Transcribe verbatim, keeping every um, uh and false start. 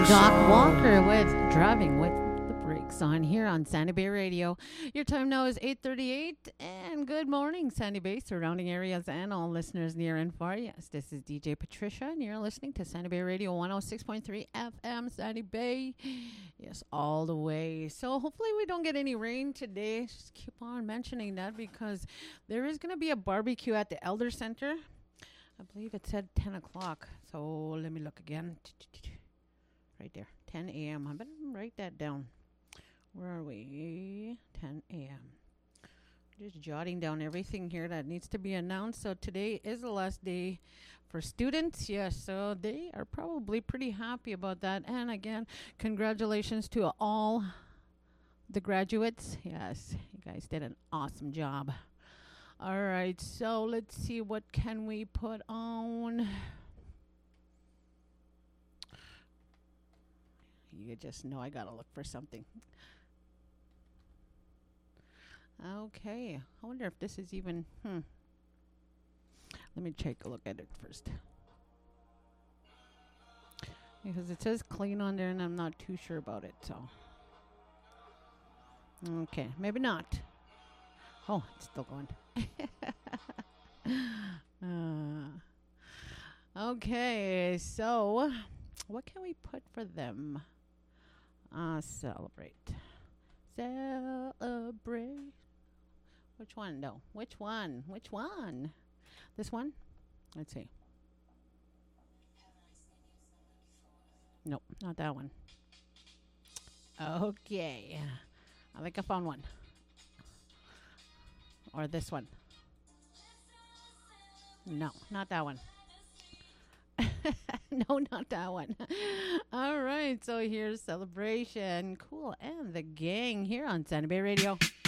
Doc Walker with Driving with the Brakes on here on Sandy Bay Radio. Your time now is eight thirty-eight, and good morning, Sandy Bay, surrounding areas, and all listeners near and far. Yes, this is D J Patricia, and you're listening to Sandy Bay Radio one oh six point three F M, Sandy Bay. Yes, all the way. So hopefully we don't get any rain today. Just keep on mentioning that because there is going to be a barbecue at the Elder Center. I believe it said ten o'clock. So let me look again. Right there, ten a.m. I better write that down. Where are we? ten a.m. Just jotting down everything here that needs to be announced. So today is the last day for students. Yes, so they are probably pretty happy about that. And again, congratulations to all the graduates. Yes, you guys did an awesome job. All right, so let's see, what can we put on? You just know I gotta look for something. Okay, I wonder if this is even, hmm. Let me take a look at it first. Because it says clean on there and I'm not too sure about it, so. Okay, maybe not. Oh, it's still going. uh, okay, so what can we put for them? Uh, celebrate. Celebrate. Which one? No. Which one? Which one? This one? Let's see. Nope, not that one. Okay. I think I found one. Or this one. No, not that one. No, not that one. All right, so here's Celebration. Cool. And the gang here on Sandy Bay Radio.